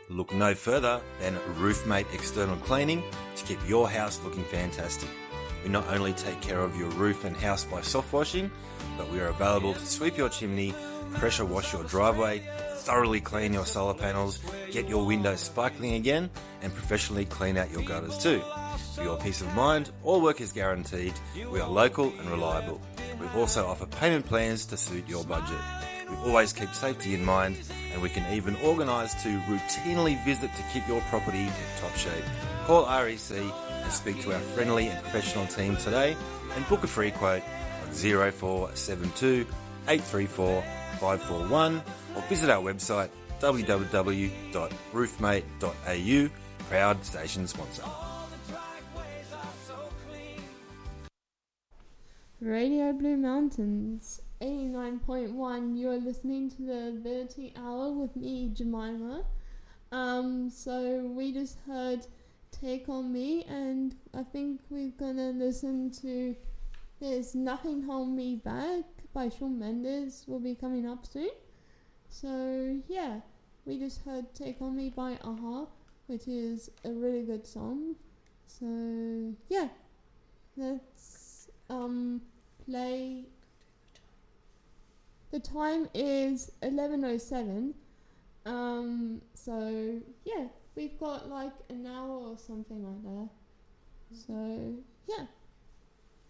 Look no further than Roofmate External Cleaning to keep your house looking fantastic. We not only take care of your roof and house by soft washing, but we are available to sweep your chimney, pressure wash your driveway, thoroughly clean your solar panels, get your windows sparkling again, and professionally clean out your gutters too. For your peace of mind, all work is guaranteed. We are local and reliable. We also offer payment plans to suit your budget. We always keep safety in mind, and we can even organise to routinely visit to keep your property in top shape. Call REC and speak to our friendly and professional team today and book a free quote on 0472 834 541 or visit our website www.roofmate.au, proud station sponsor. Radio Blue Mountains 89.1. You're listening to the Ability Hour with me, Jemima. So we just heard Take On Me, and I think we're gonna listen to There's Nothing Hold Me Back by Shawn Mendes, will be coming up soon. So yeah, we just heard Take On Me by a-ha, which is a really good song. So yeah, let's play. The time is 11:07. So yeah, we've got like an hour or something like that. So yeah.